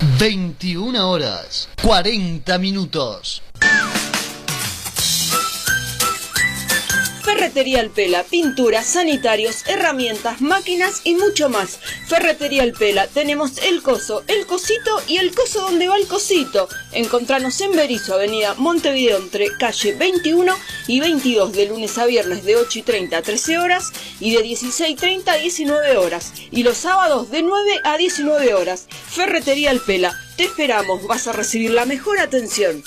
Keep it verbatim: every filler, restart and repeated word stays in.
veintiuna horas, cuarenta minutos. Ferretería Alpela, pinturas, sanitarios, herramientas, máquinas y mucho más. Ferretería Alpela, tenemos el coso, el cosito y el coso donde va el cosito. Encontranos en Berisso, avenida Montevideo, entre calle veintiuno y veintidós, de lunes a viernes de ocho y treinta a trece horas y de dieciséis y treinta a diecinueve horas. Y los sábados de nueve a diecinueve horas. Ferretería Alpela, te esperamos, vas a recibir la mejor atención.